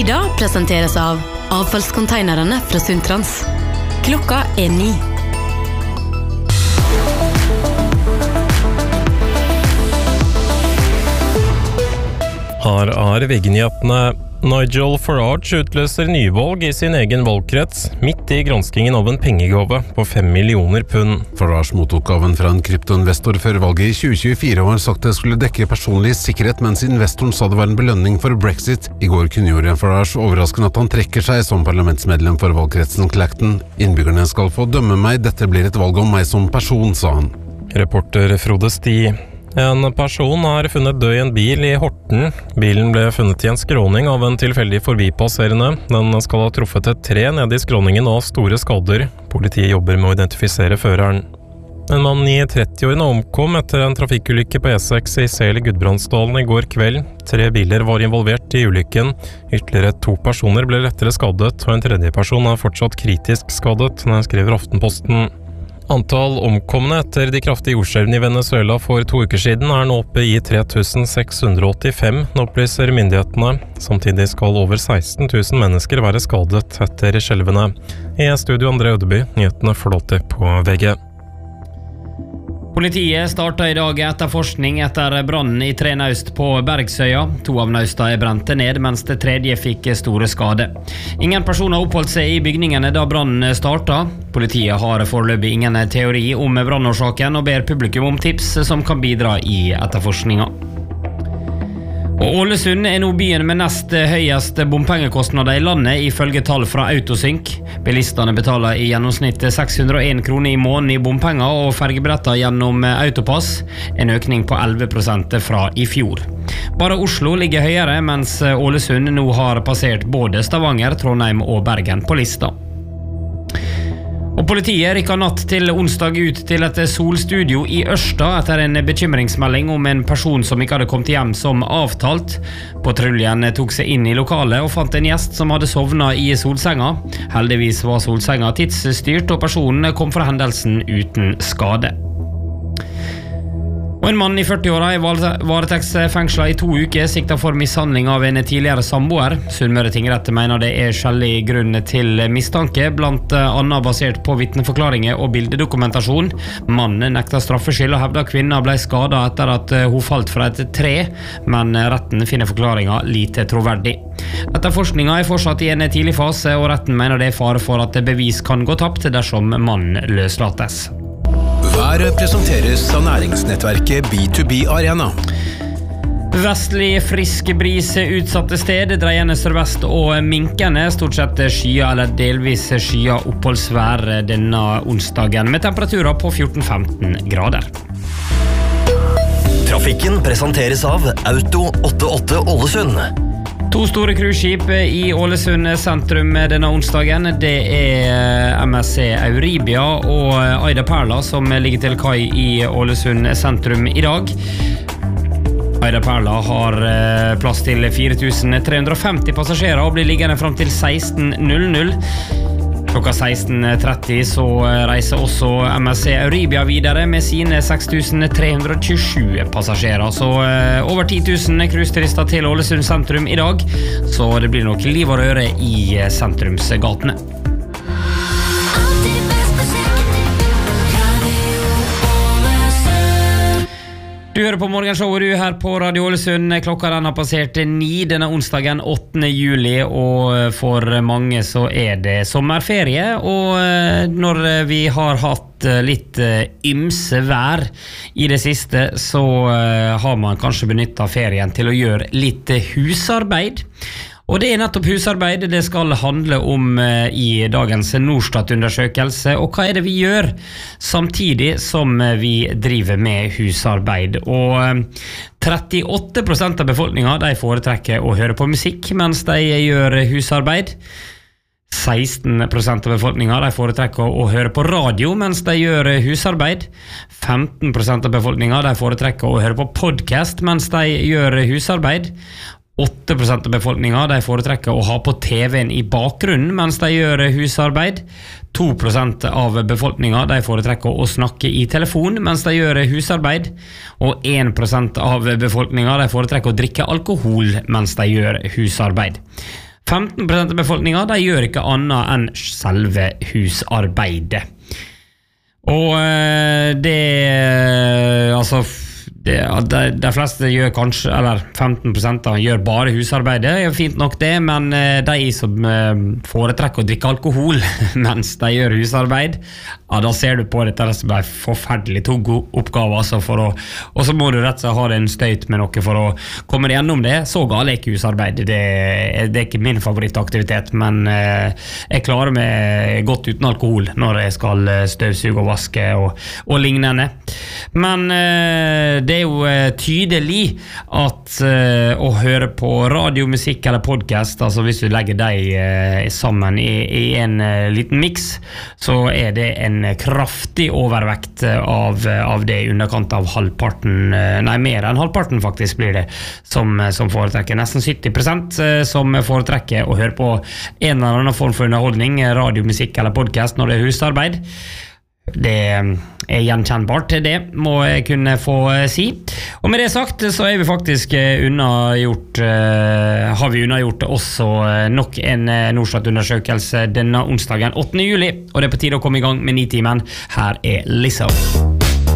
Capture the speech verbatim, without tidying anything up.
Lyda presenteres av avfallskonteinerne fra Sundtrans. Klokka er ni. Her er VG-nyhetene. Nigel Farage utløser nyvalg i sin egen valgkrets, midt i granskingen av en pengegave på fem millioner pund. Farage mottok gaven fra en kryptoinvestor før valget i tjue tjuefire og har sagt det skulle dekke personlig sikkerhet, mens investoren sa det var en belønning for Brexit. I går kunngjorde Farage overraskende at han trekker seg som parlamentsmedlem for valgkretsen Clacton. Innbyggerne skal få dømme meg, dette blir et valg om meg som person, sa han. Reporter Frode Sti. En person er funnet død i en bil i Horten. Bilen ble funnet i en skråning av en tilfeldig forbipasserende. Den skal ha truffet et tre nede i skråningen og store skader. Politiet jobber med å identifisere føreren. En mann i trettiårene omkom etter en trafikkulykke på E seks i Sel i Gudbrandsdalen i går kveld. Tre biler var involvert i ulykken. Ytterligere to personer ble lettere skadet, og en tredje person er fortsatt kritisk skadet, skriver Aftenposten. Antall omkomne etter de kraftige jordskjelvene i Venezuela for to uker siden er nå oppe i tre tusen seks hundre og åttifem, opplyser myndighetene. Samtidig skal over seksten tusen mennesker være skadet etter skjelvene. I studio André Ødeby, nyhetene flåter på V G. Politiet startet i dag etterforskning etter brannen i tre naust på Bergsøya. To av nausta er brente ned, mens det tredje fikk store skade. Ingen personer oppholdt seg i bygningene da brannen startet. Politiet har foreløpig ingen teori om brannårsaken og ber publikum om tips som kan bidra i etterforskningen. Og Ålesund er nå byen med nest høyest bompengekostnader i landet ifølge tall fra Autosynk. Bilistene betaler i gjennomsnitt seks hundre og en kroner i måneden i bompenger og fergebilletter gjennom Autopass, en økning på elleve prosent fra i fjor. Bare Oslo ligger høyere, mens Ålesund nå har passert både Stavanger, Trondheim og Bergen på lista. Og politiet rykket natt til onsdag ut til et solstudio i Ørsta etter en bekymringsmelding om en person som ikke hadde kommet hjem som avtalt. Patruljen tok seg inn i lokalet og fant en gjest som hadde sovnet i solsenga. Heldigvis var solsenga tidsstyrt, og personen kom fra hendelsen uten skade. Og en mann i førti-åra er varetektsfengslet i to uker, siktet for mishandling av en tidligere samboer. Sunnmøre tingrett mener det er skjellig grunn til mistanke, blant annet basert på vitneforklaringer og bildedokumentasjon. Mannen nekter straffskyld og hevder kvinnen ble skadet etter at hun falt fra et tre, men retten finner forklaringen lite troverdig. Etterforskningen er fortsatt i en tidlig fase, og retten mener det er fare for at bevis kan gå tapt dersom mannen løslates. Været presenteres av næringsnettverket B to B Arena. Vestlig frisk bris utsatte sted, dreiende sørvest og minkende, stort sett skya eller delvis skya oppholdsvær denne onsdagen, med temperaturer på fjorten til femten grader. Trafikken presenteres av Auto åttiåtte Ålesund. To store cruiseskip i Ålesund sentrum denne onsdagen. Det er M S C Euribia og Aida Perla som ligger til kai i Ålesund sentrum i dag. Aida Perla har plass til fire tusen tre hundre og femti passasjerer og blir liggende frem til seksten null null. Klokka seksten tretti så reiser også M S C Euribia videre med sine seks tusen tre hundre og tjuesju passasjerer. Så over ti tusen cruiseturister til Ålesund sentrum i dag, så det blir nok liv og røre i sentrumsgatene. Du hører på Morgenshowet, du her på Radio Ålesund. Klokka den har passert ni denne onsdagen åttende juli, og for mange så er det sommerferie. Og når vi har hatt litt ymse vær i det siste, så har man kanskje benyttet ferien til å gjøre litt husarbeid. Og det er nettopp husarbeid det skal handle om i dagens Norstat-undersøkelse. Og hva er det vi gjør samtidig som vi driver med husarbeid? Og trettiåtte prosent av befolkningen de foretrekker å høre på musikk mens de gjør husarbeid. seksten prosent av befolkningen de foretrekker å høre på radio mens de gjør husarbeid. femten prosent av befolkningen de foretrekker å høre på podcast mens de gjør husarbeid. åtte prosent av befolkningen de foretrekker å ha på T V-en i bakgrunnen mens de gjør husarbeid. to prosent av befolkningen de foretrekker å snakke i telefon mens de gjør husarbeid. Og en prosent av befolkningen de foretrekker å drikke alkohol mens de gjør husarbeid. femten prosent av befolkningen, de gjør ikke annet enn selve husarbeidet. Og det, altså det, de, de fleste gjør kanskje, eller femten prosent gjør bare husarbeidet, det er fint nok det, men de som foretrekker å drikke alkohol mens de gjør husarbeid, ja, da ser du på dette som er forferdelig tung oppgave, altså for å, og så må du rett og slett ha en støyt med noe for å komme gjennom det. Så galt er ikke husarbeid, det, det er ikke min favorittaktivitet, men jeg klarer meg godt uten alkohol når jeg skal støvsuge og vaske og, og lignende. Men det det er jo tydelig at uh, å høre på radiomusikk eller podcast, altså hvis du legger deg uh, sammen i, i en uh, liten mix, så er det en kraftig overvekt av, av det i underkant av halvparten, uh, nei mer enn halvparten faktisk blir det, som, som foretrekker. Nesten sytti prosent som foretrekker å høre på en eller annen form for underholdning, radiomusikk eller podcast når det er husarbeid. Det er gjenkjennbart, det må jeg kunne få si. Og med det sagt så er vi faktisk unnagjort, uh, har vi unnagjort også nok en Norstat-undersøkelse denne onsdagen åttende juli, og det er på tide å komme i gang med Nitimen. Her er Lizzo.